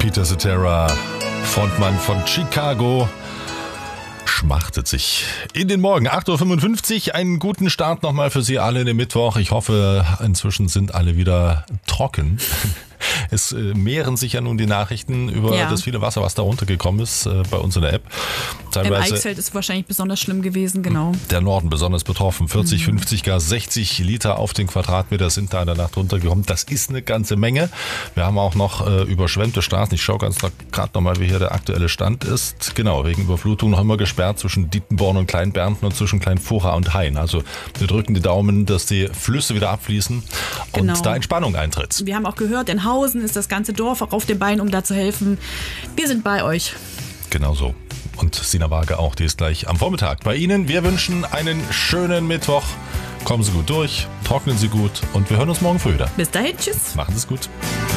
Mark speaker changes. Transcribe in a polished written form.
Speaker 1: Peter Cetera, Frontmann von Chicago, schmachtet sich in den Morgen. 8.55 Uhr, einen guten Start nochmal für Sie alle in den Mittwoch. Ich hoffe, inzwischen sind alle wieder trocken. Es mehren sich ja nun die Nachrichten über das viele Wasser, was da runtergekommen ist bei uns in der App.
Speaker 2: Teilweise, im Eichsfeld ist wahrscheinlich besonders schlimm gewesen, genau.
Speaker 1: Der Norden besonders betroffen. 40, 50, gar 60 Liter auf den Quadratmeter sind da in der Nacht runtergekommen. Das ist eine ganze Menge. Wir haben auch noch überschwemmte Straßen. Ich schaue ganz gerade nochmal, wie hier der aktuelle Stand ist. Genau, wegen Überflutung noch immer gesperrt zwischen Dietenborn und Kleinbernten und zwischen Kleinfurcha und Hain. Also wir drücken die Daumen, dass die Flüsse wieder abfließen und da Entspannung eintritt.
Speaker 2: Wir haben auch gehört, in Hausen ist das ganze Dorf auch auf den Beinen, um da zu helfen. Wir sind bei euch.
Speaker 1: Genau so. Und Sina Waage auch, die ist gleich am Vormittag bei Ihnen. Wir wünschen einen schönen Mittwoch. Kommen Sie gut durch, trocknen Sie gut und wir hören uns morgen früh wieder.
Speaker 2: Bis dahin, tschüss.
Speaker 1: Machen Sie es gut.